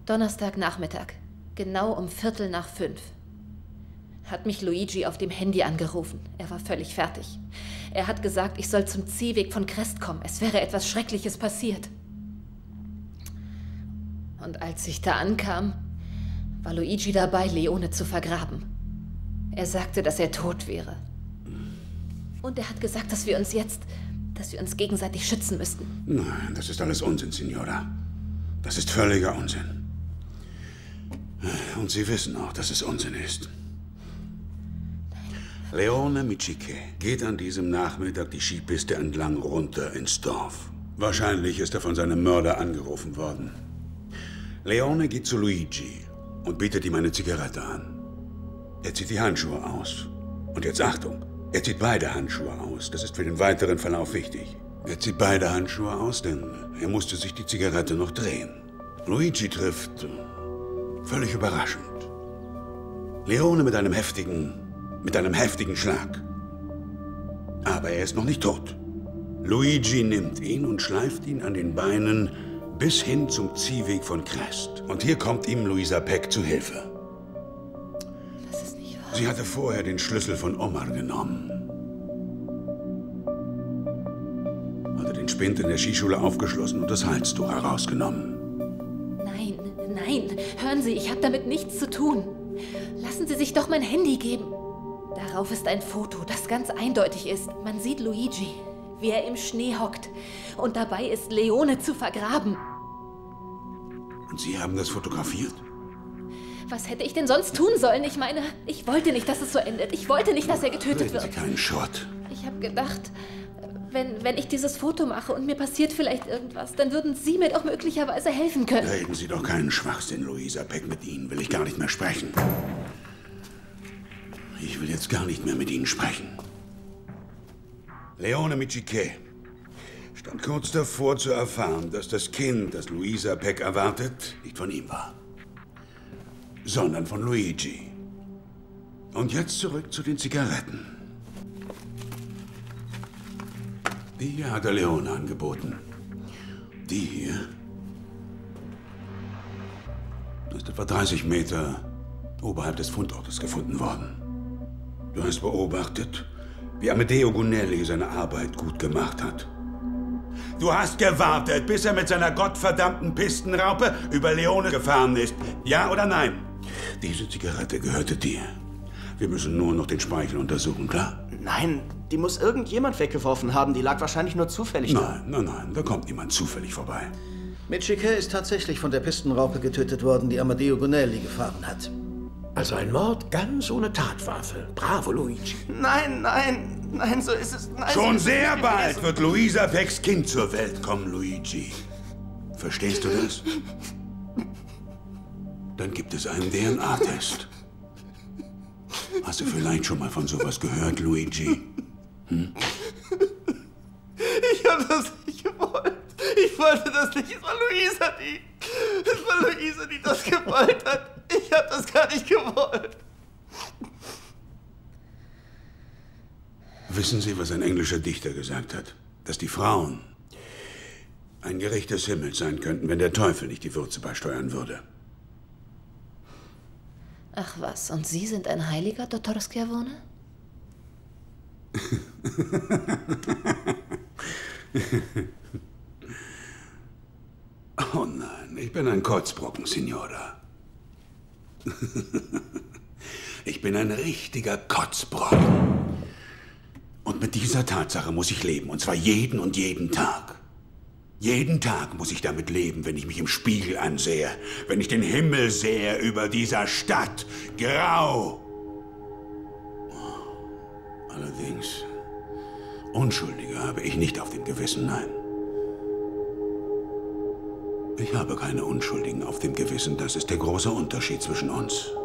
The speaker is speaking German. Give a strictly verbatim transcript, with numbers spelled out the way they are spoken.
Donnerstagnachmittag, genau um Viertel nach fünf. Hat mich Luigi auf dem Handy angerufen. Er war völlig fertig. Er hat gesagt, ich soll zum Ziehweg von Crest kommen. Es wäre etwas Schreckliches passiert. Und als ich da ankam, war Luigi dabei, Leone zu vergraben. Er sagte, dass er tot wäre. Und er hat gesagt, dass wir uns jetzt, dass wir uns gegenseitig schützen müssten. Nein, das ist alles Unsinn, Signora. Das ist völliger Unsinn. Und Sie wissen auch, dass es Unsinn ist. Leone Michike geht an diesem Nachmittag die Skipiste entlang runter ins Dorf. Wahrscheinlich ist er von seinem Mörder angerufen worden. Leone geht zu Luigi und bietet ihm eine Zigarette an. Er zieht die Handschuhe aus. Und jetzt Achtung, er zieht beide Handschuhe aus. Das ist für den weiteren Verlauf wichtig. Er zieht beide Handschuhe aus, denn er musste sich die Zigarette noch drehen. Luigi trifft völlig überraschend Leone mit einem heftigen, mit einem heftigen Schlag. Aber er ist noch nicht tot. Luigi nimmt ihn und schleift ihn an den Beinen bis hin zum Ziehweg von Crest. Und hier kommt ihm Louisa Peck zu Hilfe. Das ist nicht wahr. Sie hatte vorher den Schlüssel von Omar genommen. Hatte den Spind in der Skischule aufgeschlossen und das Halstuch herausgenommen. Nein, nein, hören Sie, ich habe damit nichts zu tun. Lassen Sie sich doch mein Handy geben. Darauf ist ein Foto, das ganz eindeutig ist. Man sieht Luigi, wie er im Schnee hockt und dabei ist, Leone zu vergraben. Und Sie haben das fotografiert? Was hätte ich denn sonst tun sollen? Ich meine, ich wollte nicht, dass es so endet. Ich wollte nicht, dass er getötet Reden wird. Sie keinen Schrott. Ich habe gedacht, wenn, wenn ich dieses Foto mache und mir passiert vielleicht irgendwas, dann würden Sie mir doch möglicherweise helfen können. Reden Sie doch keinen Schwachsinn, Louisa Peck. Mit Ihnen will ich gar nicht mehr sprechen. Ich will jetzt gar nicht mehr mit Ihnen sprechen. Leone Michike stand kurz davor zu erfahren, dass das Kind, das Louisa Peck erwartet, nicht von ihm war, sondern von Luigi. Und jetzt zurück zu den Zigaretten. Die hier hat er Leone angeboten. Die hier ist etwa dreißig Meter oberhalb des Fundortes gefunden worden. Du hast beobachtet, wie Amedeo Gunelli seine Arbeit gut gemacht hat. Du hast gewartet, bis er mit seiner gottverdammten Pistenraupe über Leone gefahren ist. Ja oder nein? Diese Zigarette gehörte dir. Wir müssen nur noch den Speichel untersuchen, klar? Nein, die muss irgendjemand weggeworfen haben. Die lag wahrscheinlich nur zufällig da. Nein, nein, nein, da kommt niemand zufällig vorbei. Michike ist tatsächlich von der Pistenraupe getötet worden, die Amedeo Gunelli gefahren hat. Also ein Mord ganz ohne Tatwaffe. Bravo, Luigi. Nein, nein, nein, so ist es. Nein, Schon so sehr bald wird Louisa Pecks Kind zur Welt kommen, Luigi. Verstehst du das? Dann gibt es einen D N A-Test. Hast du vielleicht schon mal von sowas gehört, Luigi? Hm? Ich habe das nicht gewollt. Ich wollte das nicht. Es war Luisa, die... Es war Luisa, die das gewollt hat. Ich habe das gar nicht gewollt. Wissen Sie, was ein englischer Dichter gesagt hat? Dass die Frauen ein Gericht des Himmels sein könnten, wenn der Teufel nicht die Würze beisteuern würde. Ach was, und Sie sind ein Heiliger, Dottor Schiavone? Oh nein, ich bin ein Kotzbrocken, Signora. Ich bin ein richtiger Kotzbrocken. Und mit dieser Tatsache muss ich leben, und zwar jeden und jeden Tag. Jeden Tag muss ich damit leben, wenn ich mich im Spiegel ansehe, wenn ich den Himmel sehe über dieser Stadt. Grau. Allerdings, Unschuldige habe ich nicht auf dem Gewissen, nein. Ich habe keine Unschuldigen auf dem Gewissen. Das ist der große Unterschied zwischen uns.